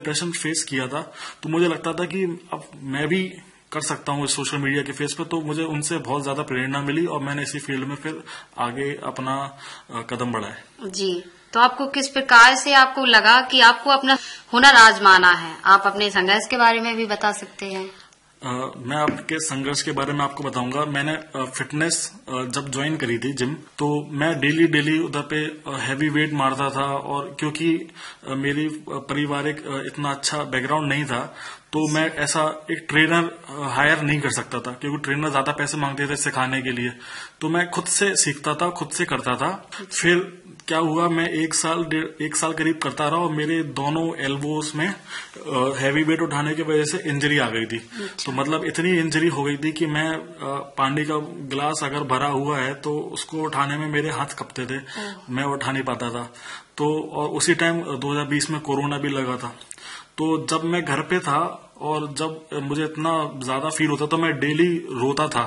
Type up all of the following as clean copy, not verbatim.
Depression face किया था, तो मुझे लगता था कि अब मैं भी कर सकता हूँ इस सोशल मीडिया के फेस पे। तो मुझे उनसे बहुत ज्यादा प्रेरणा मिली और मैंने इसी फील्ड में फिर आगे अपना कदम बढ़ाया। जी, तो आपको किस प्रकार से आपको लगा कि आपको अपना हुनर आजमाना है? आप अपने संघर्ष के बारे में भी बता सकते हैं। मैं आपके संघर्ष के बारे में आपको बताऊंगा। मैंने फिटनेस जब ज्वाइन करी थी जिम, तो मैं डेली उधर पे हैवी वेट मारता था, और क्योंकि मेरी पारिवारिक इतना अच्छा बैकग्राउंड नहीं था, तो मैं ऐसा एक ट्रेनर हायर नहीं कर सकता था, क्योंकि ट्रेनर ज्यादा पैसे मांगते थे सिखाने के लिए। तो मैं खुद से सीखता था, खुद से करता था। फिर क्या हुआ, मैं एक साल करीब करता रहा, और मेरे दोनों एल्बोस में हैवी वेट उठाने की वजह से इंजरी आ गई थी। तो मतलब इतनी इंजरी हो गई थी कि मैं पानी का गिलास अगर भरा हुआ है तो उसको उठाने में मेरे हाथ कपते थे, मैं उठा नहीं पाता था। तो और उसी टाइम 2020 में कोरोना भी लगा था। तो जब मैं घर पे था और जब मुझे इतना ज्यादा फील होता, तो मैं डेली रोता था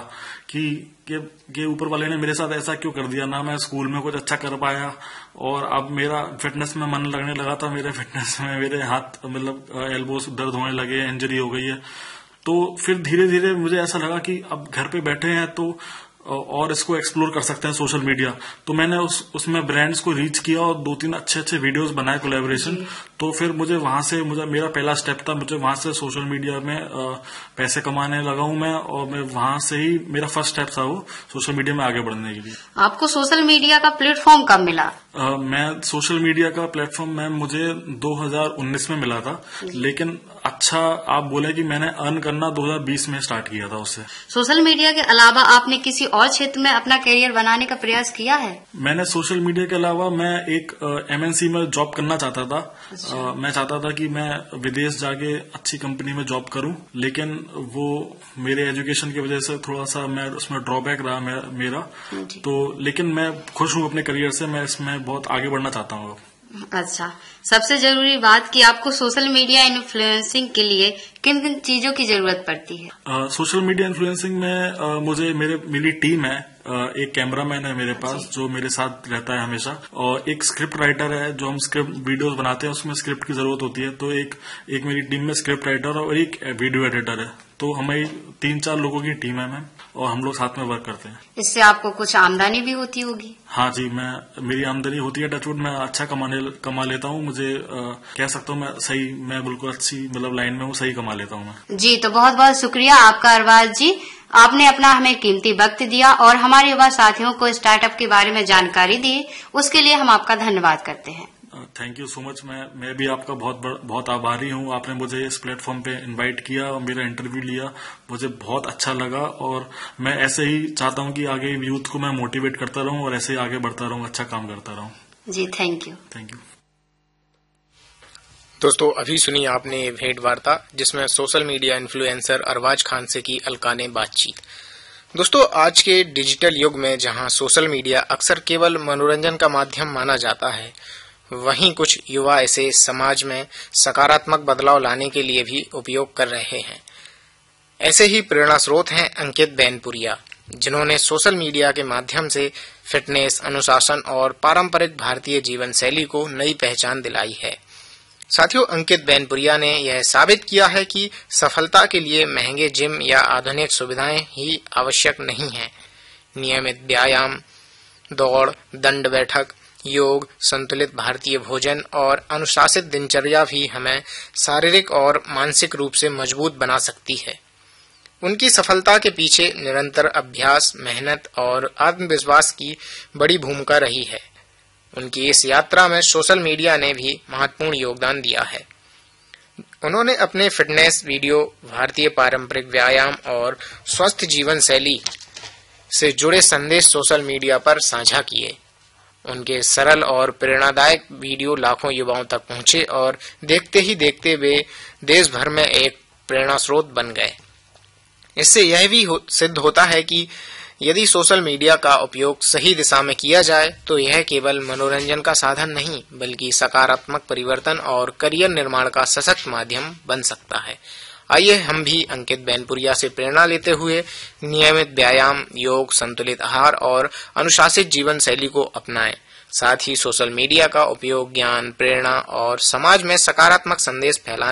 कि ऊपर वाले ने मेरे साथ ऐसा क्यों कर दिया। ना मैं स्कूल में कुछ अच्छा कर पाया, और अब मेरा फिटनेस में मन लगने लगा था। मेरे फिटनेस में मेरे हाथ मतलब एल्बोस दर्द होने लगे, इंजरी हो गई है। तो फिर धीरे धीरे मुझे ऐसा लगा कि अब घर पे बैठे हैं तो और इसको एक्सप्लोर कर सकते हैं सोशल मीडिया। तो मैंने उसमें ब्रांड्स को रीच किया और 2-3 अच्छे वीडियोस बनाए कोलैबोरेशन। तो फिर मुझे वहां से मेरा पहला स्टेप था, मुझे वहां से सोशल मीडिया में पैसे कमाने लगा हूं मैं, और मैं वहां से ही मेरा फर्स्ट स्टेप था वो सोशल मीडिया में आगे बढ़ने के लिए। आपको सोशल मीडिया का प्लेटफॉर्म कब मिला? मैं सोशल मीडिया का प्लेटफॉर्म मुझे 2019 में मिला था, लेकिन अच्छा आप बोले कि मैंने अर्न करना 2020 में स्टार्ट किया था उससे। सोशल मीडिया के अलावा आपने किसी और क्षेत्र में अपना करियर बनाने का प्रयास किया है? मैंने सोशल मीडिया के अलावा मैं एक MNC में जॉब करना चाहता था। मैं चाहता था कि मैं विदेश जाके अच्छी कंपनी में जॉब करूं, लेकिन वो मेरे एजुकेशन की वजह से थोड़ा सा मैं उसमें ड्रॉबैक रहा मेरा। तो लेकिन मैं खुश हूं अपने करियर से, मैं इसमें बहुत आगे बढ़ना चाहता हूँ। अच्छा, सबसे जरूरी बात कि आपको सोशल मीडिया इन्फ्लुएंसिंग के लिए किन किन चीजों की जरूरत पड़ती है? सोशल मीडिया इन्फ्लुएंसिंग में मुझे मेरी टीम है। एक कैमरामैन है मेरे पास जो मेरे साथ रहता है हमेशा, और एक स्क्रिप्ट राइटर है। जो हम स्क्रिप्ट वीडियोस बनाते हैं उसमें स्क्रिप्ट की जरूरत होती है, तो एक मेरी टीम में स्क्रिप्ट राइटर और एक वीडियो एडिटर है। तो हमारी 3-4 लोगों की टीम है मैम, और हम लोग साथ में वर्क करते हैं। इससे आपको कुछ आमदनी भी होती होगी? हाँ जी, मेरी आमदनी होती है। टचवुड मैं अच्छा कमा लेता हूँ। मुझे कह सकता हूँ मैं बिल्कुल अच्छी मतलब लाइन में हूँ, सही कमा लेता हूँ मैं। जी, तो बहुत बहुत शुक्रिया आपका अरबाज जी, आपने अपना हमें कीमती वक्त दिया और हमारे युवा साथियों को स्टार्टअप के बारे में जानकारी दी। उसके लिए हम आपका धन्यवाद करते हैं। Thank you so much. मैं भी आपका बहुत आभारी हूँ। आपने मुझे इस प्लेटफॉर्म पे इनवाइट किया और मेरा इंटरव्यू लिया, मुझे बहुत अच्छा लगा। और मैं ऐसे ही चाहता हूँ कि आगे यूथ को मैं मोटिवेट करता रहूँ और ऐसे ही आगे बढ़ता रहूँ, अच्छा काम करता रहूँ। जी, थैंक यू। दोस्तों, अभी सुनी आपने भेंट वार्ता जिसमें social media influencer Arbaaz Khan से की अलका ने बातचीत। दोस्तों, आज के डिजिटल युग में जहां सोशल मीडिया अक्सर केवल मनोरंजन का माध्यम माना जाता है, वहीं कुछ युवा इसे समाज में सकारात्मक बदलाव लाने के लिए भी उपयोग कर रहे हैं। ऐसे ही प्रेरणा स्रोत हैं अंकित बैनपुरिया, जिन्होंने सोशल मीडिया के माध्यम से फिटनेस, अनुशासन और पारंपरिक भारतीय जीवन शैली को नई पहचान दिलाई है। साथियों, अंकित बैनपुरिया ने यह साबित किया है कि सफलता के लिए महंगे जिम या आधुनिक सुविधाएं ही आवश्यक नहीं हैं। नियमित व्यायाम, दौड़, दंड बैठक, योग, संतुलित भारतीय भोजन और अनुशासित दिनचर्या भी हमें शारीरिक और मानसिक रूप से मजबूत बना सकती है। उनकी सफलता के पीछे निरंतर अभ्यास, मेहनत और आत्मविश्वास की बड़ी भूमिका रही है। उनकी इस यात्रा में सोशल मीडिया ने भी महत्वपूर्ण योगदान दिया है। उन्होंने अपने फिटनेस वीडियो, भारतीय पारंपरिक व्यायाम और स्वस्थ जीवन शैली से जुड़े संदेश सोशल मीडिया पर साझा किए। उनके सरल और प्रेरणादायक वीडियो लाखों युवाओं तक पहुंचे और देखते ही देखते वे देश भर में एक प्रेरणा स्रोत बन गए। इससे यह भी सिद्ध होता है कि यदि सोशल मीडिया का उपयोग सही दिशा में किया जाए तो यह केवल मनोरंजन का साधन नहीं, बल्कि सकारात्मक परिवर्तन और करियर निर्माण का सशक्त माध्यम बन सकता है। आइए हम भी अंकित बैनपुरिया से प्रेरणा लेते हुए नियमित व्यायाम, योग, संतुलित आहार और अनुशासित जीवन शैली को अपनाएं। साथ ही सोशल मीडिया का उपयोग ज्ञान, प्रेरणा और समाज में सकारात्मक संदेश फैलाने